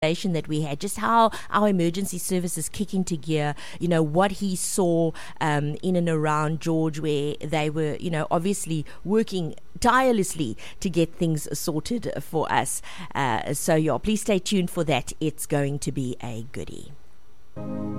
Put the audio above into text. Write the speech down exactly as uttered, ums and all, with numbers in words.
that we had, just how our emergency services kick into gear, you know, what he saw um, in and around George, where they were, you know, obviously working tirelessly to get things sorted for us. Uh, so, yeah, please stay tuned for that. It's going to be a goodie.